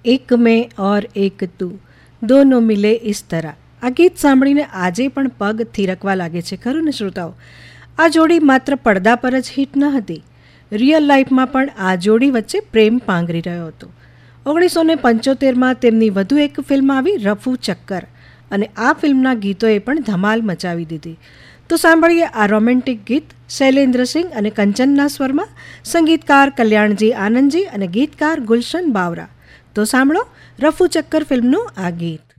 એક મેં ઓર એક તું દોનો મિલે ઇસ તરહ. આ ગીત સાંભળીને આજે પણ પગ થિરકવા લાગે છે, ખરું ને શ્રોતાઓ? આ જોડી માત્ર પડદા પર જ હિટ ન હતી, રિયલ લાઈફમાં પણ આ જોડી વચ્ચે પ્રેમ પાંગરી રહ્યો હતો. 1975માં તેમની વધુ એક ફિલ્મ આવી રફુ ચક્કર, અને આ ફિલ્મના ગીતોએ પણ ધમાલ મચાવી દીધી. તો સાંભળીએ આ રોમેન્ટિક ગીત શૈલેન્દ્રસિંહ અને કંચનના સ્વરમાં, સંગીતકાર કલ્યાણજી આનંદજી અને ગીતકાર ગુલશન બાવરા. તો સાંભળો રફુ ચક્કર ફિલ્મનું આ ગીત.